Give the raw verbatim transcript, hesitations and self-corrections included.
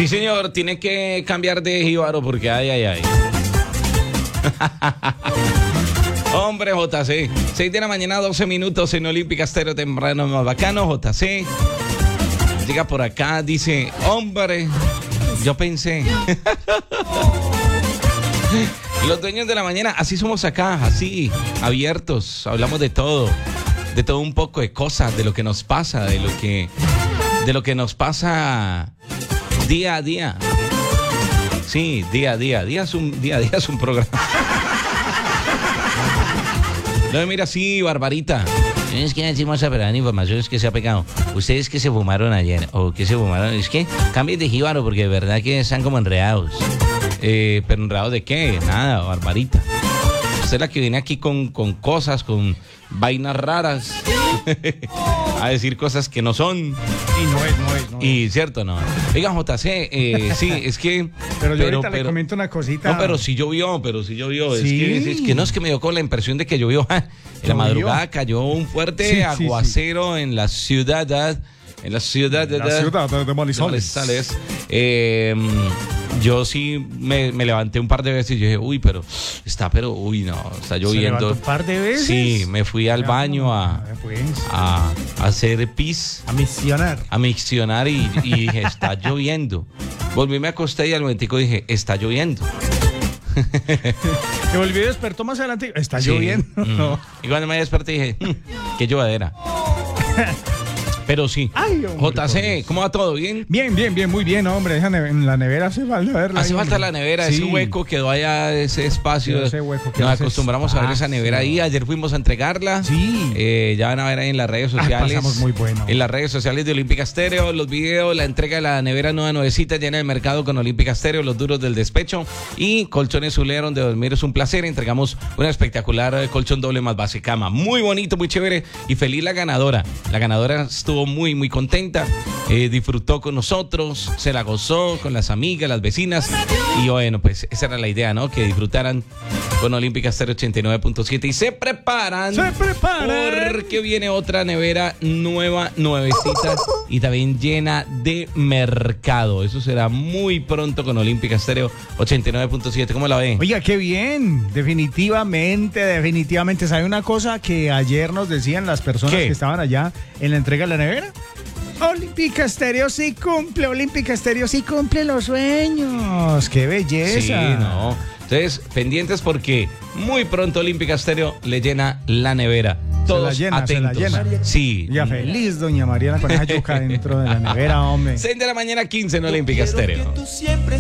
Sí, señor, tiene que cambiar de jíbaro porque ay, ay, ay. Hombre, J C. seis de la mañana, doce minutos en Olímpica Estéreo, temprano más bacano. J C llega por acá, dice, hombre, yo pensé. Los dueños de la mañana, así somos acá, así, abiertos, hablamos de todo, de todo un poco, de cosas, de lo que nos pasa, de lo que, de lo que nos pasa día a día. Sí, día a día, día es un, día a día es un programa. No, mira, sí, Barbarita. Es que decimos a la información es que se ha pegado. Ustedes que se fumaron ayer, o que se fumaron, es que cambien de jíbaro porque de verdad que están como enredados. Eh, ¿Pero enredados de qué? Nada, Barbarita. Usted es la que viene aquí con, con cosas, con vainas raras, a decir cosas que no son. Y no es, no es, no es. Y cierto, no. Oiga, J C, eh, sí, es que... Pero yo pero, ahorita pero, le comento una cosita. No, pero sí llovió, pero sí llovió. Sí. Es, que, es que no, es que me dio con la impresión de que llovió. En la madrugada cayó un fuerte Sí, sí, aguacero sí. en la ciudad, en la ciudad de, la ciudad de, de Manizales. De Manizales. Eh, yo sí me, me levanté un par de veces y yo dije, uy, pero está, pero, uy, no, está lloviendo. ¿Se levantó un par de veces? Sí, me fui al Ya, baño a, pues. a, a hacer pis. A misionar. A miccionar y, y dije, está lloviendo. Volví, me acosté y al momentico dije, está lloviendo. Me volví y despertó más adelante. Está Sí. lloviendo. Mm. No. Y cuando me desperté dije, mm, qué llovedera. Pero sí. Ay, hombre, J C, ¿cómo va todo? ¿Bien? Bien, bien, bien, muy bien, hombre. Esa neve- en la nevera hace falta verla. Hace ahí, falta hombre. la nevera, Sí. ese hueco quedó allá, ese espacio. Ese hueco quedó, Nos ese acostumbramos a ver esa nevera ahí. Ayer fuimos a entregarla. Sí. Eh, ya van a ver ahí en las redes Ah, sociales. pasamos muy bueno. En las redes sociales de Olímpica Estéreo, los videos, la entrega de la nevera nueva nuevecita llena de mercado con Olímpica Estéreo, los duros del despecho y colchones Zulea donde dormir es un placer. Entregamos una espectacular eh, colchón doble más base cama. Muy bonito, muy chévere y feliz la ganadora. La ganadora estuvo muy, muy contenta. Eh, disfrutó con nosotros, se la gozó con las amigas, las vecinas y bueno, pues esa era la idea, ¿no? Que disfrutaran con Olímpica Estéreo ochenta y nueve punto siete y se preparan, Se preparan. porque viene otra nevera nueva, nuevecita y también llena de mercado. Eso será muy pronto con Olímpica Estéreo ochenta y nueve punto siete. ¿Cómo la ve? Oiga, qué bien, definitivamente, definitivamente. ¿Sabe una cosa que ayer nos decían las personas ¿Qué? que estaban allá en la entrega de la nevera? Olímpica Estéreo sí cumple, Olímpica Estéreo sí cumple los sueños. ¡Qué belleza! Sí, no. Entonces, pendientes porque muy pronto Olímpica Estéreo le llena la nevera. Todos la llena, se atentos. la llena. Sí. Ya feliz, doña Mariana, con esa yuca dentro de la nevera, hombre. seis de la mañana, quince en Olímpica Estéreo. Tú siempre